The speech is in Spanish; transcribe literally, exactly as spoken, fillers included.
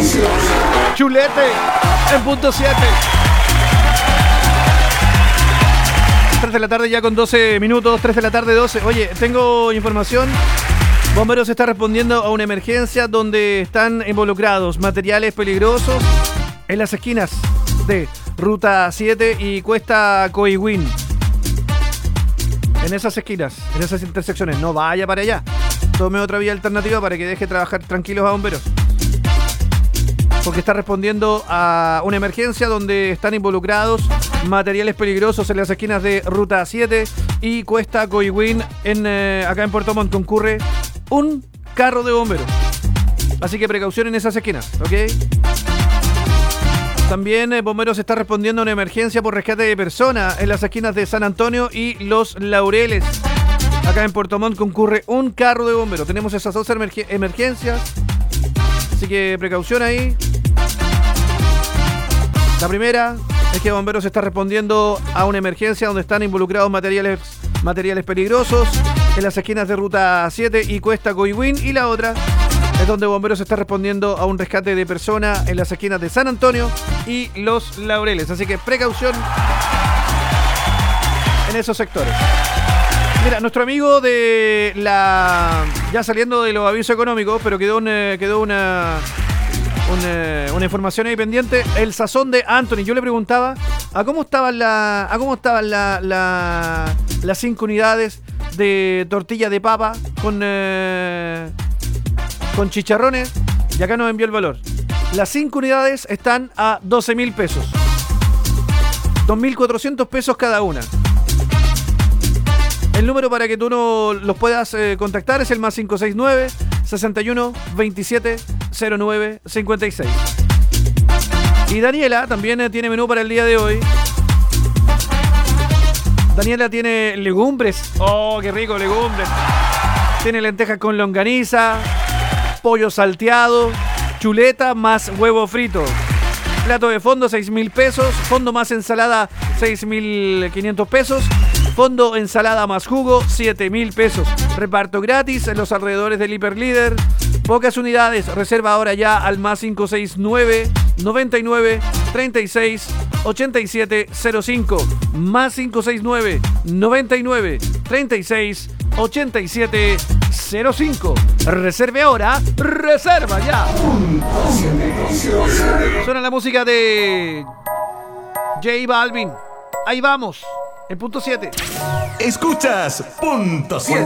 Chulete en punto siete. tres de la tarde ya con doce minutos, tres de la tarde doce. Oye, tengo información. Bomberos está respondiendo a una emergencia donde están involucrados materiales peligrosos en las esquinas de Ruta siete y Cuesta Coihue. En esas esquinas, en esas intersecciones, no vaya para allá. Tome otra vía alternativa para que deje trabajar tranquilos a bomberos. Porque está respondiendo a una emergencia donde están involucrados materiales peligrosos en las esquinas de Ruta siete y Cuesta Coihue. En, eh, acá en Puerto Montt concurre un carro de bomberos. Así que precaución en esas esquinas, ¿ok? También eh, Bomberos está respondiendo a una emergencia por rescate de personas en las esquinas de San Antonio y Los Laureles. Acá en Puerto Montt concurre un carro de bomberos. Tenemos esas dos emerg- emergencias. Así que precaución ahí. La primera es que Bomberos está respondiendo a una emergencia donde están involucrados materiales, materiales peligrosos en las esquinas de Ruta siete y Cuesta Coihue. Y la otra es donde Bomberos está respondiendo a un rescate de personas en las esquinas de San Antonio y Los Laureles. Así que precaución en esos sectores. Mira, nuestro amigo de la... Ya saliendo de los avisos económicos, pero quedó, un, quedó una... Una, una información ahí pendiente. El sazón de Anthony. Yo le preguntaba a cómo estaban la, a cómo estaban la, la, las cinco unidades de tortilla de papa con eh, con chicharrones. Y acá nos envió el valor. Las cinco unidades están a doce mil pesos. dos mil cuatrocientos pesos cada una. El número para que tú no los puedas eh, contactar es el más cinco seis nueve, sesenta y uno, veintisiete, cero nueve, cincuenta y seis. Y Daniela también eh, tiene menú para el día de hoy. Daniela tiene legumbres. Oh, qué rico, legumbres. Tiene lentejas con longaniza, pollo salteado, chuleta más huevo frito. Plato de fondo, seis mil pesos. Fondo más ensalada, seis mil quinientos pesos. Fondo ensalada más jugo, siete mil pesos. Reparto gratis en los alrededores del Hiperlíder. Pocas unidades. Reserva ahora ya al más cinco seis nueve, noventa y nueve, treinta y seis, ochenta y siete cero cinco. Más cinco seis nueve, noventa y nueve, treinta y seis, ochenta y siete cero cinco. Reserve ahora. Reserva ya. Suena la música de J Balvin. Ahí vamos. En punto siete. Escuchas punto siete.